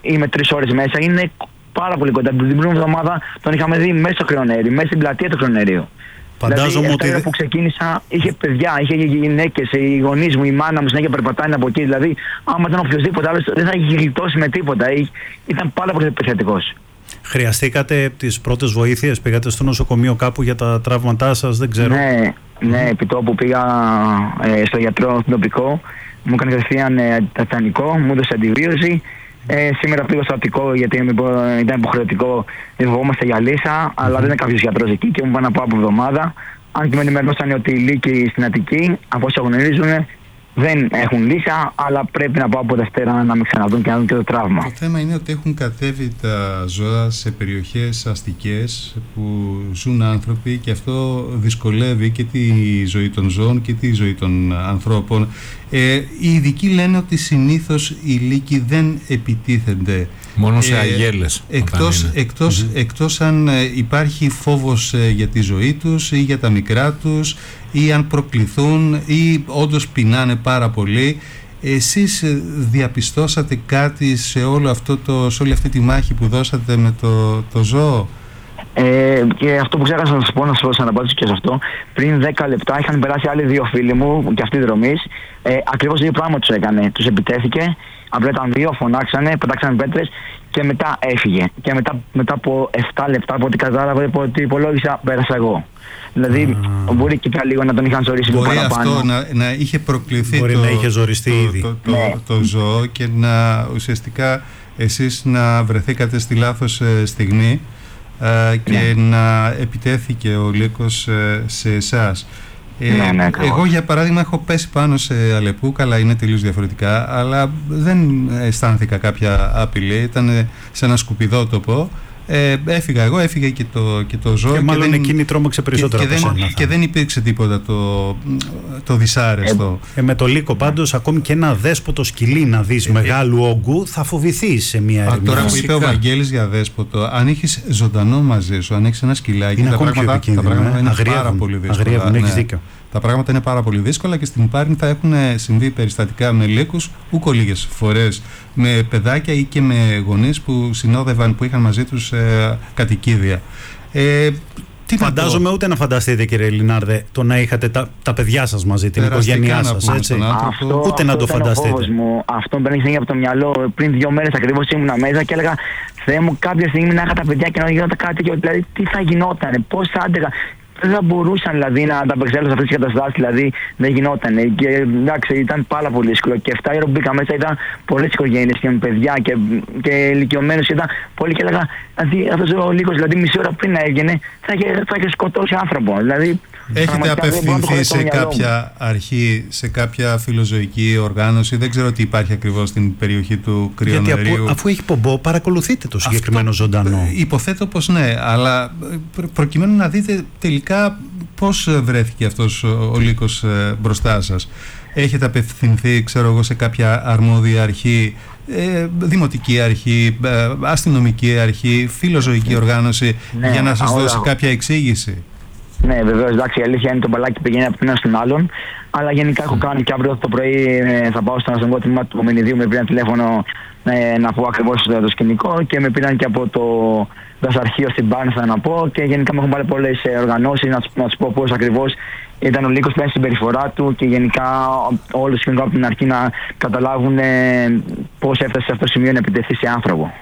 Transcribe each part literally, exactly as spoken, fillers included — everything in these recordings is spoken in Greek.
ή με τρεις ώρες μέσα. Είναι πάρα πολύ κοντά. Την προηγούμενη εβδομάδα τον είχαμε δει μέσα στο Κρυονέρι, μέσα στην πλατεία του Κρυονέριου. Φαντάζομαι δηλαδή, ότι. που ξεκίνησα, είχε παιδιά, είχε γυναίκες, οι γονείς μου, η μάνα μου συνέχεια περπατάνε από εκεί. Δηλαδή, άμα ήταν οποιοδήποτε άλλο, δεν θα είχε γλιτώσει με τίποτα. Ήταν πάρα πολύ επιθετικός. Χρειαστήκατε τις πρώτες βοήθειες, πήγατε στο νοσοκομείο κάπου για τα τραύματά σας, δεν ξέρω. Ναι, ναι, επί τόπου πήγα ε, στο γιατρό στην τοπικό, μου έκανε κατευθείαν ε, τατανικό, μου έδωσε αντιβίωση. Ε, σήμερα πήγα στο Αττικό γιατί ήταν υποχρεωτικό, δεν φοβόμαστε για λύσα, mm-hmm. αλλά δεν είναι κάποιος γιατρός εκεί και μου πάνε να πάω από εβδομάδα. Αν και με ενημερώσαν ότι οι λύκοι στην Αττική, από όσο γνωρίζουν, δεν έχουν λύσα, αλλά πρέπει να πάω από Δευτέρα να με ξαναδούν και να δουν και το τραύμα. Το θέμα είναι ότι έχουν κατέβει τα ζώα σε περιοχές αστικές που ζουν άνθρωποι και αυτό δυσκολεύει και τη ζωή των ζώων και τη ζωή των ανθρώπων. Ε, οι ειδικοί λένε ότι συνήθως οι λύκοι δεν επιτίθενται. Μόνο σε αγέλες. Ε, εκτός, εκτός, mm-hmm. εκτός αν υπάρχει φόβος για τη ζωή τους ή για τα μικρά τους ή αν προκληθούν ή όντως πεινάνε πάρα πολύ. Εσείς διαπιστώσατε κάτι σε, όλο αυτό το, σε όλη αυτή τη μάχη που δώσατε με το, το ζώο? Ε, και αυτό που ξέχασα να σας πω, να σας αναπατήσω και σε αυτό, πριν δέκα λεπτά είχαν περάσει άλλοι δύο φίλοι μου και αυτοί δρομείς, ε, ακριβώς το ίδιο πράγμα τους έκανε. Τους επιτέθηκε, απλά ήταν δύο, φωνάξανε, πετάξανε πέτρες και μετά έφυγε. Και μετά, μετά από επτά λεπτά, από ό,τι κατάλαβα, από ό,τι υπολόγισα, πέρασα εγώ. Δηλαδή, mm. μπορεί και λίγο να τον είχαν ζωρίσει λίγο παραπάνω. Μπορεί αυτό να, να είχε προκληθεί μπορεί το, να είχε ζοριστεί το, ήδη. Το, το, ναι. το, το ζώο και να ουσιαστικά εσείς να βρεθήκατε στη λάθος ε, στιγμή ε, και ναι. να επιτέθηκε ο λύκος ε, σε εσάς. Ε, ναι, ναι, εγώ για παράδειγμα έχω πέσει πάνω σε αλεπού, καλά είναι τελείως διαφορετικά, αλλά δεν αισθάνθηκα κάποια απειλή, ήταν σε ένα σκουπιδότοπο. Ε, έφυγα εγώ, έφυγε και το, και το ζώο. Και μάλλον και δεν, εκείνη τρόμαξε περισσότερο και, από και, δεν, και δεν υπήρξε τίποτα το, το δυσάρεστο. Ε, ε, με το λύκο πάντως, ακόμη και ένα δέσποτο σκυλί να δεις ε, μεγάλου όγκου, θα φοβηθείς σε μια ερημιά. Τώρα που είπε ο Βαγγέλης για δέσποτο, αν έχεις ζωντανό μαζί σου, αν έχεις ένα σκυλάκι, είναι τα πράγματα, τα πράγματα είναι αγριεύουν, πάρα πολύ δύσκολα. Αγριεύουν, έχεις δίκιο. Τα πράγματα είναι πάρα πολύ δύσκολα και στην Πάρνη θα έχουν συμβεί περιστατικά με λύκους ούκο λίγες φορές, με παιδάκια ή και με γονείς που συνόδευαν, που είχαν μαζί τους ε, κατοικίδια. Ε, τι Φαντάζομαι ούτε να φανταστείτε, κύριε Λινάρδε, το να είχατε τα, τα παιδιά σας μαζί, την οικογένειά σας, έτσι. Αυτό, ούτε αυτό να το φανταστείτε. Μου, αυτό μπαίνει συνέχεια από το μυαλό. Πριν δύο μέρες ακριβώς ήμουνα μέσα και έλεγα, Θεέ μου, κάποια στιγμή να είχα τα παιδιά και να γινόταν κάτι, δηλαδή τι θα γινότανε, πώς θα άντεγα. Δεν θα μπορούσαν δηλαδή να ανταπεξέλθουν σε αυτές τις καταστάσεις, δηλαδή δεν γινόταν. Και εντάξει, ήταν πάρα πολύ δύσκολο. Και εφτά ώρα που μπήκα μέσα ήταν πολλές οικογένειες και με παιδιά και, και ηλικιωμένους. Ήταν πολύ και έλεγα, δηλαδή αυτός ο λύκος, δηλαδή μισή ώρα πριν να έβγαινε, θα είχε, θα είχε σκοτώσει άνθρωπο. Δηλαδή, έχετε απευθυνθεί σε κάποια αρχή, σε κάποια φιλοζωική οργάνωση? Δεν ξέρω τι υπάρχει ακριβώς στην περιοχή του Κρυονερίου. Γιατί αφού έχει πομπό, παρακολουθείτε το συγκεκριμένο αυτό, ζωντανό. Υποθέτω πως ναι, αλλά προ, προκειμένου να δείτε τελικά πώς βρέθηκε αυτός ο, ο λύκος ε, μπροστά σας. Έχετε απευθυνθεί, ξέρω εγώ, σε κάποια αρμόδια αρχή, ε, δημοτική αρχή, ε, αστυνομική αρχή, φιλοζωική οργάνωση, ναι, για να σας όλα, δώσει κάποια εξήγηση? Ναι, βεβαίως, εντάξει, η αλήθεια είναι το μπαλάκι πηγαίνει από τον ένα στον άλλον. Αλλά γενικά έχω κάνει και αύριο το πρωί ε, θα πάω στο αστυνομικό τμήμα του Κομινιδίου. Με πήραν τηλέφωνο ε, να πω ακριβώς το, το σκηνικό και με πήραν και από το δασαρχείο στην Πάρνη, θα να πω. Και γενικά με έχουν πάρει πολλές ε, οργανώσεις να, να τους πω πώς ακριβώς ήταν ο λύκος, ποια είναι η συμπεριφορά του και γενικά όλο το σκηνικό από την αρχή να καταλάβουν ε, πώς έφτασε σε αυτό το σημείο να επιτεθεί σε άνθρωπο.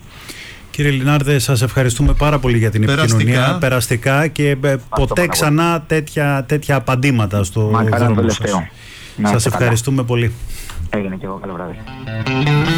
Κύριε Λινάρδε, σας ευχαριστούμε πάρα πολύ για την επικοινωνία, περαστικά και ε, ποτέ ξανά τέτοια, τέτοια απαντήματα στο δρόμο σας. Σας ευχαριστούμε πολύ. Έγινε και εγώ, καλό βράδυ.